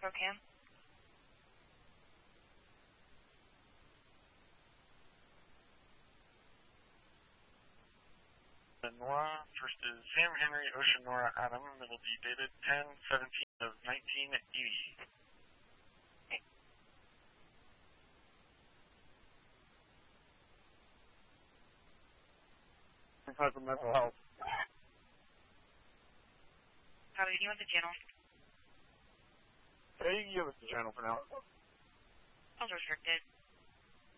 Spokane. Nora, first is Sam Henry Ocean Nora Adam, it'll be dated 10/17 of 1980. Okay. For mental health. Probably, do you want the channel? Yeah, you can give us the channel for now. I'll restrict it.